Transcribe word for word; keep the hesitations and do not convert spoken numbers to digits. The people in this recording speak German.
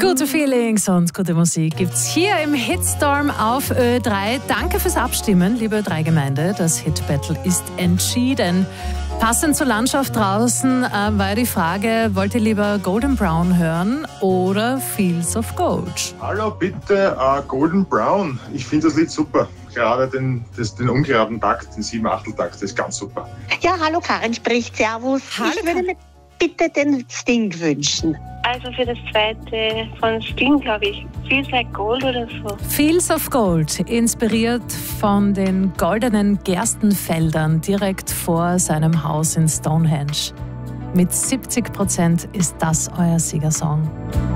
Gute Feelings und gute Musik gibt's hier im Hitstorm auf Ö drei. Danke fürs Abstimmen, liebe Ö drei Gemeinde. Das Hit-Battle ist entschieden. Passend zur Landschaft draußen äh, war die Frage, wollt ihr lieber Golden Brown hören oder Fields of Gold? Hallo, bitte uh, Golden Brown. Ich finde das Lied super. Gerade den, das, den ungeraden Takt, den Sieben-Achtel-Takt, das ist ganz super. Ja, hallo, Karin spricht. Servus. Hallo, ich würde mir bitte den Sting wünschen. Also für das zweite von Sting, glaube ich, Feels Like Gold oder so. Fields of Gold, inspiriert von den goldenen Gerstenfeldern direkt vor seinem Haus in Stonehenge. Mit siebzig Prozent ist das euer Siegersong.